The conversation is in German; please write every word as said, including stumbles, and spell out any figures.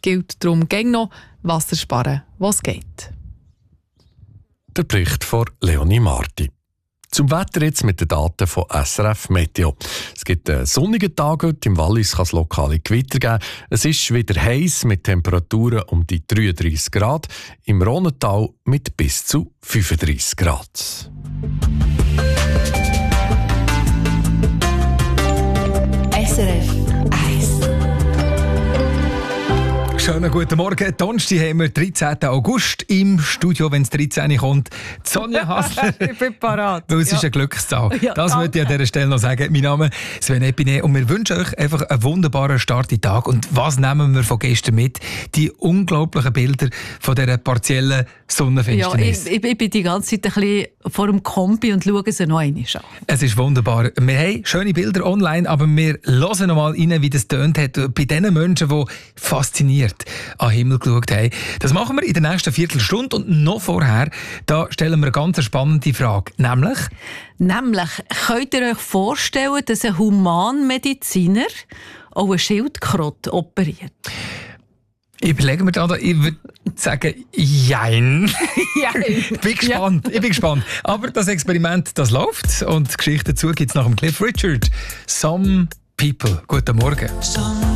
gilt darum gäng noch Wasser sparen, was geht. Der Bericht von Leonie Marti. Zum Wetter jetzt mit den Daten von S R F Meteo. Es gibt einen sonnigen Tag heute. Im Wallis kann es lokale Gewitter geben. Es ist wieder heiß mit Temperaturen um die dreiunddreissig Grad. Im Rhonental mit bis zu fünfunddreissig Grad. S R F eins. Schönen guten Morgen. Donnerstag haben wir dreizehnten August im Studio, wenn es dreizehn kommt. Sonja Hassler. Ich bin parat. Weil es ja. ist eine Glückszahl. Ja, das danke. möchte ich an dieser Stelle noch sagen. Mein Name ist Sven Epine und wir wünschen euch einfach einen wunderbaren Start in den Tag. Und was nehmen wir von gestern mit? Die unglaublichen Bilder von dieser partiellen Ja, Sonnenfinsternis. ich, ich, ich bin die ganze Zeit ein bisschen vor dem Kompi und schaue sie noch einmal an. Es ist wunderbar. Wir haben schöne Bilder online, aber wir hören noch mal rein, wie das tönt hat bei den Menschen, die fasziniert an den Himmel geschaut haben. Das machen wir in der nächsten Viertelstunde und noch vorher, da stellen wir eine ganz spannende Frage, nämlich... Nämlich, könnt ihr euch vorstellen, dass ein Humanmediziner auch eine Schildkröte operiert? Ich überlege mir da, ich würde sagen, jein. Ja. Ich bin gespannt, ich bin gespannt. Aber das Experiment, das läuft und die Geschichte dazu gibt es nach dem Cliff Richard. Some People. Guten Morgen.